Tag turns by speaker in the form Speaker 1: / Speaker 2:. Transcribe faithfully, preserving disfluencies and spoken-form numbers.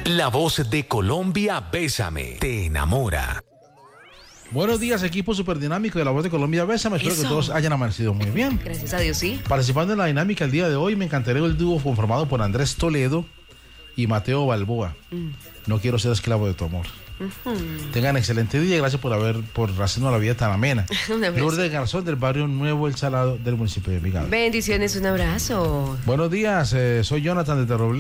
Speaker 1: La voz de Colombia, Bésame, te enamora.
Speaker 2: Buenos días, equipo superdinámico de La Voz de Colombia, Bésame. Espero
Speaker 3: Eso.
Speaker 2: que todos hayan amanecido muy bien.
Speaker 3: Gracias a Dios, sí.
Speaker 2: Participando en la dinámica el día de hoy, me encantaría el dúo conformado por Andrés Toledo y Mateo Balboa. Mm. No quiero ser esclavo de tu amor. Uh-huh. Tengan excelente día y gracias por haber por hacernos la vida tan amena. Lourdes Garzón, del barrio Nuevo El Salado, del municipio de Envigado.
Speaker 3: Bendiciones, un abrazo.
Speaker 2: Buenos días, eh, soy Jonathan de Terroble.